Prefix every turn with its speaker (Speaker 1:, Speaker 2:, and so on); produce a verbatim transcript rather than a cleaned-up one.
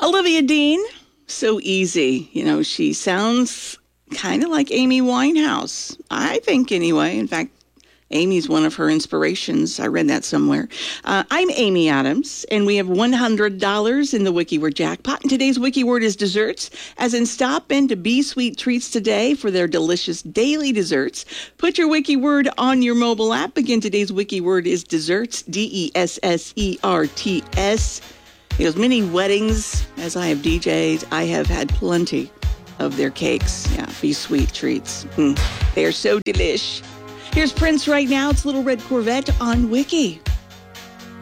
Speaker 1: Olivia Dean, so easy. You know, she sounds kind of like Amy Winehouse, I think anyway. In fact, Amy's one of her inspirations. I read that somewhere. Uh, I'm Amy Adams, and we have one hundred dollars in the WikiWord jackpot. And today's WikiWord is desserts, as in stop in to Be Sweet Treats today for their delicious daily desserts. Put your WikiWord on your mobile app. Again, today's WikiWord is desserts, D E S S E R T S. Those many weddings, as I have D J'd, I have had plenty of their cakes. Yeah, Be Sweet Treats. Mm, they are so delish. Here's Prince right now. It's Little Red Corvette on Wiki.